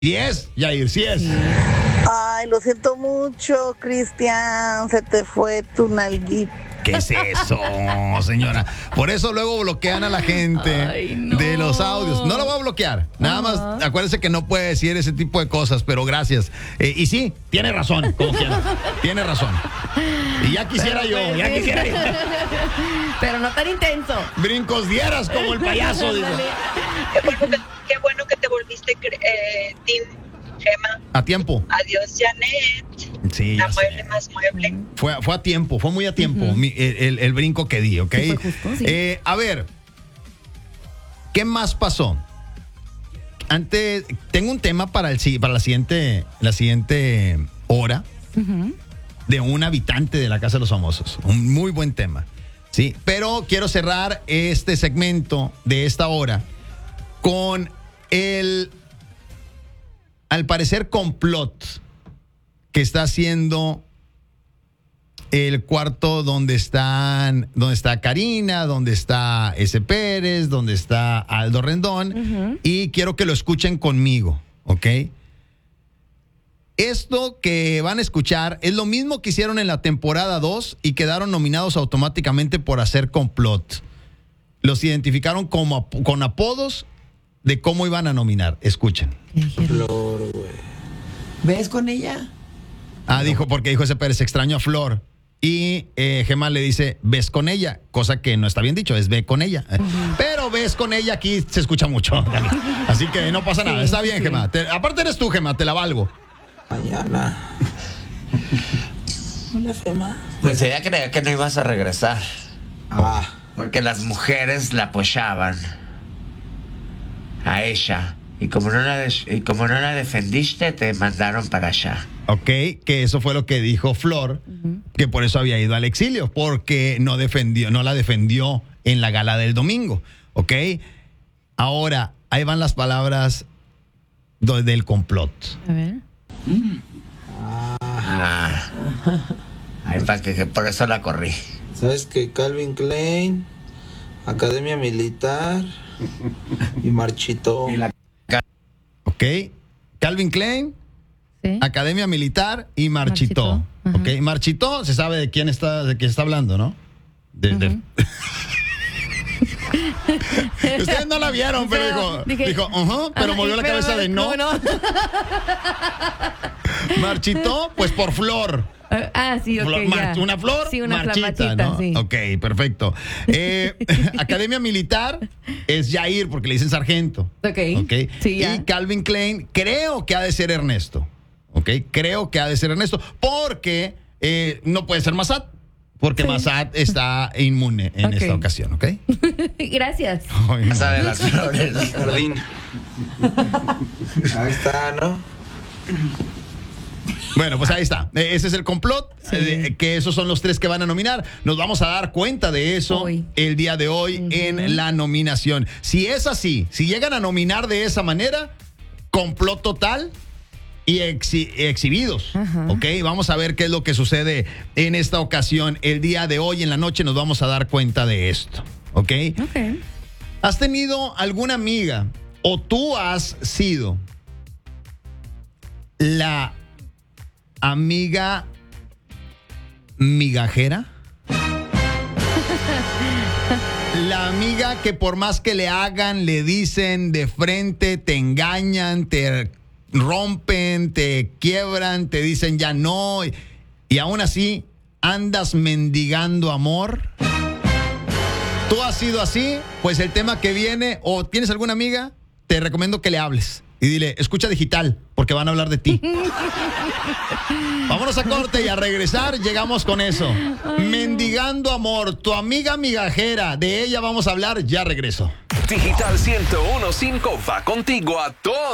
Sí es, Yair, sí es. Ay, lo siento mucho, Cristian. Se te fue tu nalguita. ¿Qué es eso, señora? Por eso luego bloquean a la gente de los audios. No lo voy a bloquear. Nada más, acuérdense que no puede decir ese tipo de cosas, pero gracias. Y sí, tiene razón, como quiera. Tiene razón. Y ya quisiera yo. Pero no tan intenso. Brincos dieras como el payaso, dice. Qué bueno que te volviste Team Gema. A tiempo. Adiós, Janet. Sí, La ya mueble sé. más mueble. Fue a tiempo, fue muy a tiempo el brinco que di, ¿ok? Sí, fue justo, sí. A ver, ¿qué más pasó? Antes, tengo un tema para la siguiente hora de un habitante de la Casa de los Famosos. Un muy buen tema, ¿sí? Pero quiero cerrar este segmento de esta hora con al parecer, complot que está haciendo el cuarto donde está Karina, donde está S. Pérez, donde está Aldo Rendón, y quiero que lo escuchen conmigo, ¿ok? Esto que van a escuchar es lo mismo que hicieron en la temporada 2 y quedaron nominados automáticamente por hacer complot. Los identificaron con apodos de cómo iban a nominar. Escuchen. Flor, güey. ¿Ves con ella? Porque dijo ese Pérez, extraño a Flor. Y Gema le dice, ves con ella, cosa que no está bien dicho, es ve con ella. Pero ves con ella aquí se escucha mucho. Así que no pasa nada, está bien, Gema. Aparte eres tú, Gema, te la valgo. Mañana. Hola, Gema. Pues ella creía que no ibas a regresar. Ah. Porque las mujeres la apoyaban a ella. Y como no la defendiste, te mandaron para allá. Ok, que eso fue lo que dijo Flor, que por eso había ido al exilio, porque no la defendió en la gala del domingo. Ok, ahora, ahí van las palabras del complot. A ver. Ay, para que por eso la corrí. ¿Sabes que Calvin Klein, Academia Militar y Marchito? Ok, Calvin Klein, Sí. Academia Militar y Marchitó. Marchitó. Ok, Marchitó se sabe de quién está hablando, ¿no? Ustedes no la vieron, pero dijo, pero movió la cabeza de no. Marchitó, pues por Flor. Sí, ok, ya. Una flor, sí, una marchita, flamachita, ¿no? sí. Ok, perfecto. Academia Militar es Yair, porque le dicen sargento. Ok. Sí, y ya. Calvin Klein, creo que ha de ser Ernesto. Ok, creo que ha de ser Ernesto. Porque no puede ser Massad. Porque Massad está inmune en esta ocasión, ¿ok? Gracias. Ay, no. Casa de las Flores. Jardín. Ahí está, ¿no? Bueno, pues ahí está. Ese es el complot, que esos son los 3 que van a nominar. Nos vamos a dar cuenta de eso el día de hoy en la nominación. Si es así, si llegan a nominar de esa manera, complot total y exhibidos. ¿Ok? Vamos a ver qué es lo que sucede en esta ocasión. El día de hoy en la noche nos vamos a dar cuenta de esto. ¿Ok? ¿Has tenido alguna amiga o tú has sido la amiga migajera? La amiga que por más que le hagan, le dicen de frente, te engañan, te rompen, te quiebran, te dicen ya no, y aún así andas mendigando amor. ¿Tú has sido así? Pues el tema que viene, o tienes alguna amiga, te recomiendo que le hables y dile, escucha digital, porque van a hablar de ti. Vámonos a corte y a regresar llegamos con eso. Mendigando amor, tu amiga migajera, de ella vamos a hablar, ya regreso. Digital 101.5 va contigo a todo.